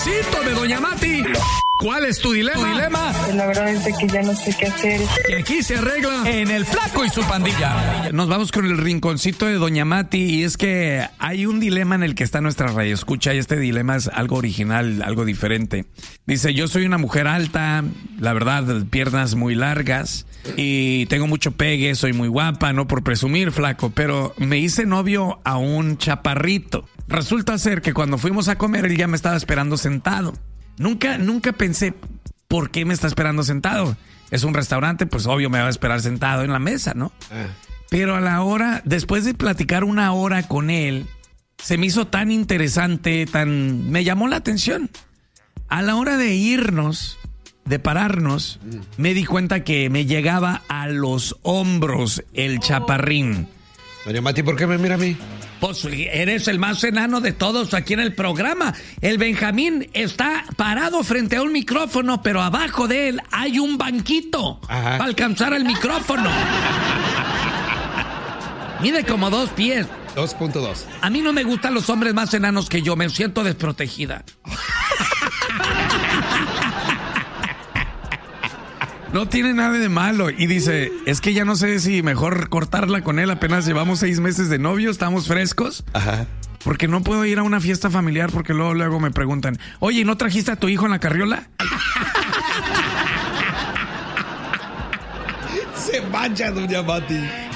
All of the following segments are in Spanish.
de Doña Mati. ¿Cuál es tu dilema? Pues la verdad es que ya no sé qué hacer. Que aquí se arregla en El Flaco y su pandilla. Nos vamos con el rinconcito de Doña Mati, y es que hay un dilema en el que está nuestra radio escucha, y este dilema es algo original, algo diferente. Dice: yo soy una mujer alta, la verdad, piernas muy largas, y tengo mucho pegue, soy muy guapa, no por presumir, flaco, pero me hice novio a un chaparrito. Resulta ser que cuando fuimos a comer, él ya me estaba esperando sentado. Nunca pensé, ¿por qué me está esperando sentado? Es un restaurante, pues obvio me va a esperar sentado en la mesa, ¿no? Pero a la hora, después de platicar una hora con él, se me hizo tan interesante, me llamó la atención. A la hora de irnos, de pararnos, me di cuenta que me llegaba a los hombros el chaparrín. Doña Mati, ¿por qué me mira a mí? Pues eres el más enano de todos aquí en el programa. El Benjamín está parado frente a un micrófono, pero abajo de él hay un banquito para alcanzar el micrófono. Mide como 2 pies. 2.2. A mí no me gustan los hombres más enanos que yo, me siento desprotegida. No tiene nada de malo. Y dice, es que ya no sé si mejor cortarla con él. Apenas llevamos 6 meses de novio, estamos frescos. Ajá. Porque no puedo ir a una fiesta familiar porque luego me preguntan, oye, ¿no trajiste a tu hijo en la carriola? Se mancha, Doña Mati.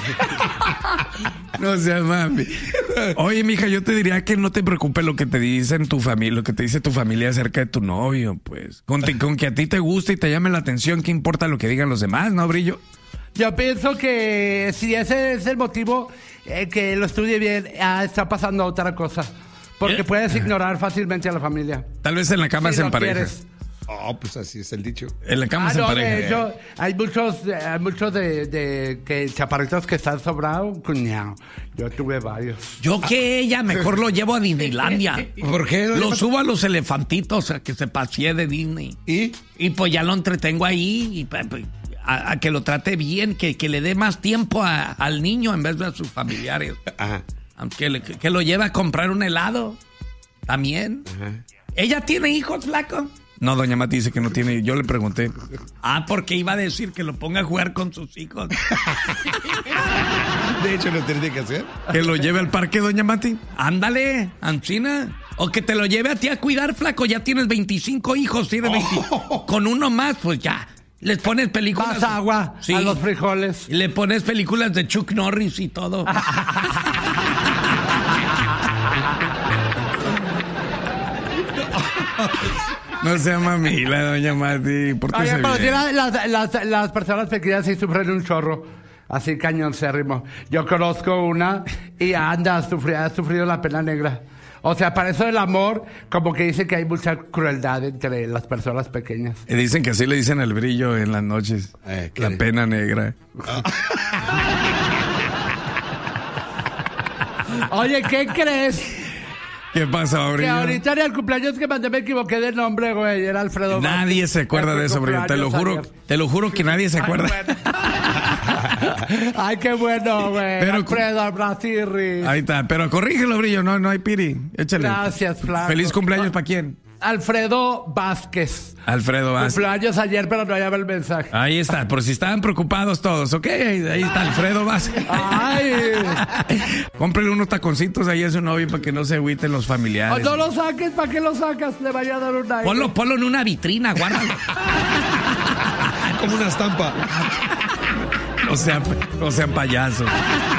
No seas mami. Oye, mija, yo te diría que no te preocupes lo que te dicen tu familia, lo que te dice tu familia acerca de tu novio, pues. Con que a ti te guste y te llame la atención, ¿qué importa lo que digan los demás, no, Brillo? Yo pienso que si ese es el motivo, que lo estudie bien, está pasando otra cosa. Porque puedes ignorar fácilmente a la familia. Tal vez en la cama se empareja. Quieres. Oh, pues así es el dicho. En la cama se empareja. De hecho, hay muchos de que chaparritos que están sobrados, cuñado. Yo tuve varios. Yo que ella mejor lo llevo a Disneylandia. ¿Por qué? Lo subo a los elefantitos a que se pasee de Disney. Y pues ya lo entretengo ahí y a que lo trate bien, que le dé más tiempo al niño en vez de a sus familiares. Ajá. Aunque que lo lleve a comprar un helado también. Ajá. ¿Ella tiene hijos, flaco? No, Doña Mati dice que no tiene. Yo le pregunté. Porque iba a decir que lo ponga a jugar con sus hijos. De hecho, lo tiene que hacer. Que lo lleve al parque, Doña Mati. Ándale, Ancina. O que te lo lleve a ti a cuidar, flaco. Ya tienes 25 hijos, tienes 20. Con uno más, pues ya. Les pones películas. Más agua a los frijoles. Y le pones películas de Chuck Norris y todo. No sea mamila, Doña Mati. Oye, pero las personas pequeñas sí sufren un chorro. Así cañoncérrimo. Yo conozco una y ha sufrido la pena negra. O sea, para eso el amor, como que dice que hay mucha crueldad entre las personas pequeñas. Y dicen que así le dicen al Brillo en las noches. La pena negra. Oye, ¿qué crees? ¿Qué pasa, Brillo? Que ahorita en el cumpleaños que mandé me equivoqué de nombre, güey. Era Alfredo. Nadie se acuerda de eso, Brillo. Te lo juro que nadie se acuerda. Ay, qué bueno, güey. Alfredo Abrasirri. Ahí está. Pero corrígelo, Brillo. No hay piri. Échale. Gracias, Flaco. ¿Feliz cumpleaños para quién? Alfredo Vázquez. Alfredo Vázquez. Cumpleaños ayer, pero no hallaba el mensaje. Ahí está, por si estaban preocupados todos, ¿ok? Ahí está Alfredo Vázquez. Ay. Cómprele unos taconcitos ahí a su novio para que no se agüiten los familiares. No lo saques, ¿para qué lo sacas? Le vaya a dar un aire. Ponlo en una vitrina, guárdalo. Como una estampa. O sea, payaso.